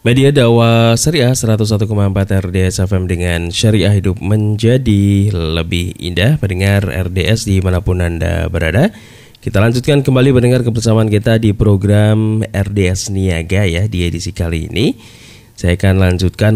Media dakwah Syariah 101,4 RDS FM dengan Syariah Hidup menjadi lebih indah. Pendengar RDS dimanapun Anda berada, kita lanjutkan kembali mendengar kebersamaan kita di program RDS Niaga ya. Di edisi kali ini saya akan lanjutkan